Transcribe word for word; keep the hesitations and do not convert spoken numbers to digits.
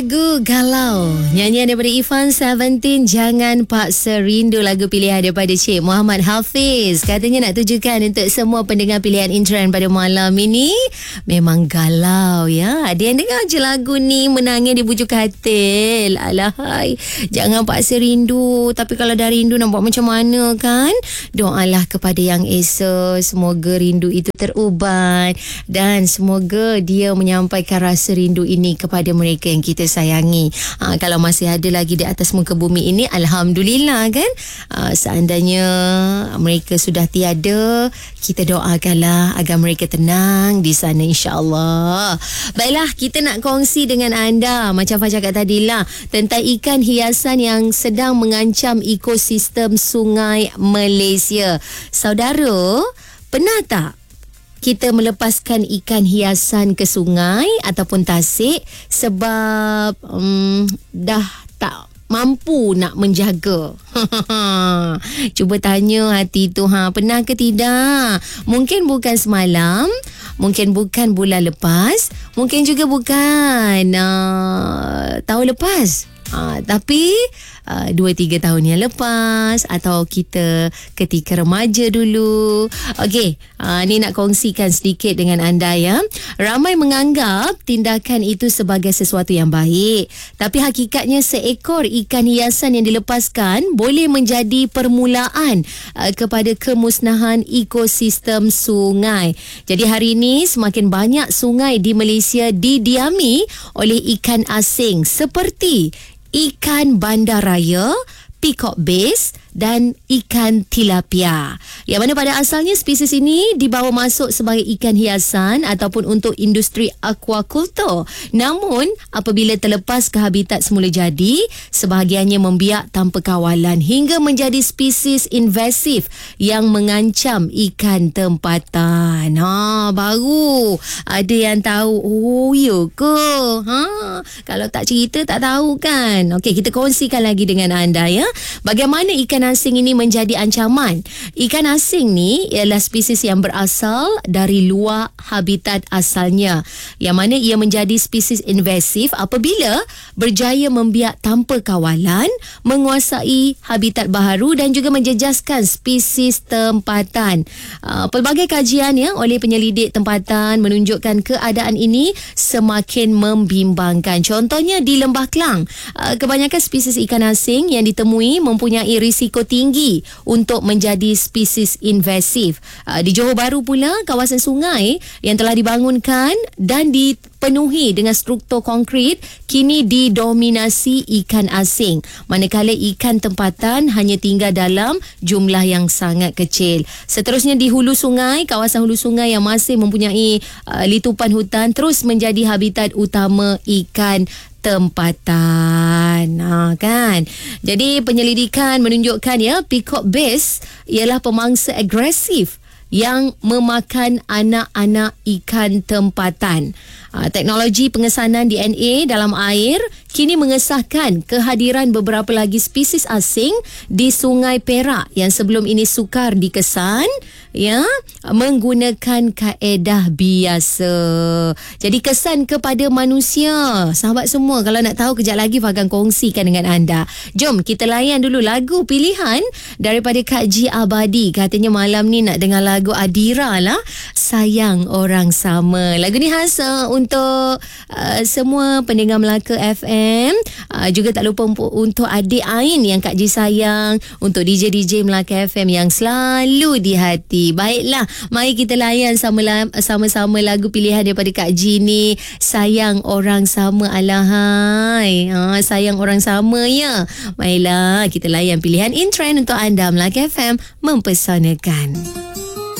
Lagu Galau, nyanyian daripada Ivan Seventeen, Jangan Paksa Rindu, lagu pilihan daripada Cik Muhammad Hafiz. Katanya nak tujukan untuk semua pendengar pilihan Intrend pada malam ini. Memang galau ya. Ada yang dengar je lagu ni menangis di bujuk katil. Alahai, jangan paksa rindu. Tapi kalau dah rindu nak buat macam mana kan? Doalah kepada Yang Esa, semoga rindu itu terubat dan semoga dia menyampaikan rasa rindu ini kepada mereka yang kita sayangi. Ha, kalau masih ada lagi di atas muka bumi ini, alhamdulillah kan. Ha, seandainya mereka sudah tiada, kita doakanlah agar mereka tenang di sana, insya-Allah. Baiklah, kita nak kongsi dengan anda macam Fah cakap tadi lah tentang ikan hiasan yang sedang mengancam ekosistem sungai Malaysia. Saudara, pernah tak kita melepaskan ikan hiasan ke sungai ataupun tasik sebab um, dah tak mampu nak menjaga? Cuba tanya hati tu, ha, pernah ke tidak? Mungkin bukan semalam, mungkin bukan bulan lepas, mungkin juga bukan uh, tahun lepas. Uh, tapi uh, dua tiga tahun yang lepas, atau kita ketika remaja dulu. Okey, uh, ni nak kongsikan sedikit dengan anda ya. Ramai menganggap tindakan itu sebagai sesuatu yang baik, tapi hakikatnya seekor ikan hiasan yang dilepaskan boleh menjadi permulaan uh, kepada kemusnahan ekosistem sungai. Jadi hari ini semakin banyak sungai di Malaysia didiami oleh ikan asing seperti ikan bandaraya, peacock bass dan ikan tilapia, yang mana pada asalnya spesies ini dibawa masuk sebagai ikan hiasan ataupun untuk industri aquaculture. Namun apabila terlepas ke habitat semula jadi, sebahagiannya membiak tanpa kawalan hingga menjadi spesies invasif yang mengancam ikan tempatan. Ha, baru ada yang tahu. Oh, ya ke? Ha, kalau tak cerita tak tahu kan. Okey, kita kongsikan lagi dengan anda ya. Bagaimana ikan asing ini menjadi ancaman? Ikan asing ni ialah spesies yang berasal dari luar habitat asalnya, yang mana ia menjadi spesies invasif apabila berjaya membiak tanpa kawalan, menguasai habitat baharu dan juga menjejaskan spesies tempatan. Uh, pelbagai kajian ya oleh penyelidik tempatan menunjukkan keadaan ini semakin membimbangkan. Contohnya di Lembah Kelang, uh, kebanyakan spesies ikan asing yang ditemui mempunyai risiko tinggi untuk menjadi spesies invasif. Uh, di Johor Bahru pula, kawasan sungai yang telah dibangunkan dan dipenuhi dengan struktur konkrit kini didominasi ikan asing, manakala ikan tempatan hanya tinggal dalam jumlah yang sangat kecil. Seterusnya di hulu sungai, kawasan hulu sungai yang masih mempunyai uh, litupan hutan terus menjadi habitat utama ikan tempatan. Ha, kan? Jadi penyelidikan menunjukkan ya, peacock bass ialah pemangsa agresif yang memakan anak-anak ikan tempatan. Ha, teknologi pengesanan D N A dalam air kini mengesahkan kehadiran beberapa lagi spesies asing di Sungai Perak yang sebelum ini sukar dikesan ya, menggunakan kaedah biasa. Jadi kesan kepada manusia. Sahabat semua, kalau nak tahu kejap lagi Fah akan kongsikan dengan anda. Jom kita layan dulu lagu pilihan daripada Kak G Abadi. Katanya malam ni nak dengar lagu Adira lah, Sayang Orang Sama. Lagu ni khas uh, untuk uh, semua pendengar Melaka F M. Uh, juga tak lupa untuk adik Ain yang Kak G sayang, untuk D J D J Melaka F M yang selalu di hati. Baiklah, mari kita layan sama-sama lagu pilihan daripada Kak G ni, Sayang Orang Sama. Alahai, ha, sayang orang sama ya. Marilah kita layan pilihan in trend untuk anda. Melaka F M mempesonakan.